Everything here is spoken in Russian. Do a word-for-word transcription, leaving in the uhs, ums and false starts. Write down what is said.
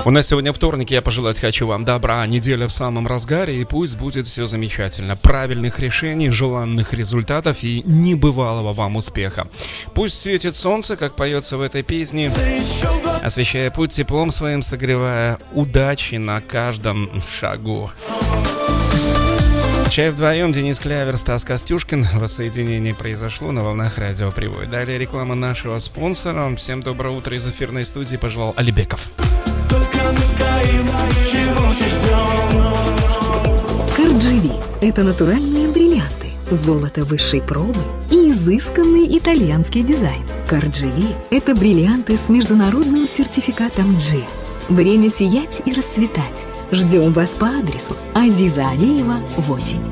У нас сегодня вторник, я пожелать хочу вам добра, неделя в самом разгаре, и пусть будет все замечательно. Правильных решений, желанных результатов и небывалого вам успеха. Пусть светит солнце, как поется в этой песне, освещая путь теплом своим, согревая удачи на каждом шагу. Чай вдвоем, Денис Клявер, Стас Костюшкин. Воссоединение произошло на волнах Радио Привой. Далее реклама нашего спонсора. Всем доброе утро из эфирной студии пожелал Алибеков. Карджири – это натуральные бриллианты, золото высшей пробы и изысканный итальянский дизайн. Карджири – это бриллианты с международным сертификатом джи. Время сиять и расцветать. Ждем вас по адресу Азиза Алиева, восемь.